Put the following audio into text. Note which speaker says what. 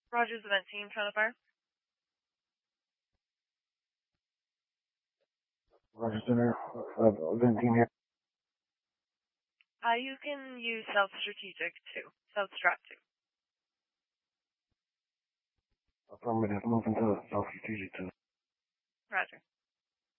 Speaker 1: Roger's event team, trying to fire.
Speaker 2: Roger Center, event team here.
Speaker 1: You can use South Strategic too. South Strat too.
Speaker 2: Affirmative, moving to South Strategic too.
Speaker 1: Roger.